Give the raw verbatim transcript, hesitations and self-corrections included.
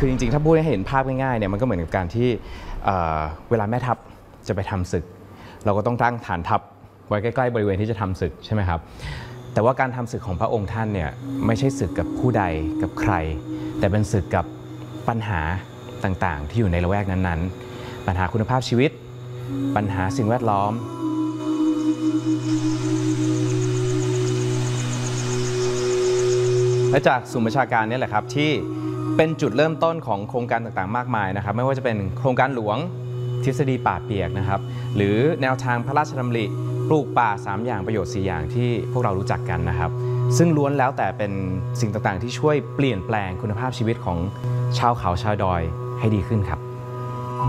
คือจริงๆถ้าพูดให้เห็นภาพง่ายๆเนี่ยมันก็เหมือนกับการที่เเวลาแม่ทัพจะไปทำศึกเราก็ต้องตั้งฐานทัพไว้ใกล้ๆบริเวณที่จะทำศึกใช่ไหมครับแต่ว่าการทำศึกของพระองค์ท่านเนี่ยไม่ใช่ศึกกับผู้ใดกับใครแต่เป็นศึกกับปัญหาต่างๆที่อยู่ในละแวกนั้นๆปัญหาคุณภาพชีวิตปัญหาสิ่งแวดล้อมและจากศูนย์ประชาการนี่แหละครับที่เป็นจุดเริ่มต้นของโครงการต่างๆมากมายนะครับไม่ว่าจะเป็นโครงการหลวงทฤษฎีป่าเปียกนะครับหรือแนวทางพระราชดำริปลูกป่าสามอย่างประโยชน์สี่อย่างที่พวกเรารู้จักกันนะครับซึ่งล้วนแล้วแต่เป็นสิ่งต่างๆที่ช่วยเปลี่ยนแปลงคุณภาพชีวิตของชาวเขาชาวดอยให้ดีขึ้นครับ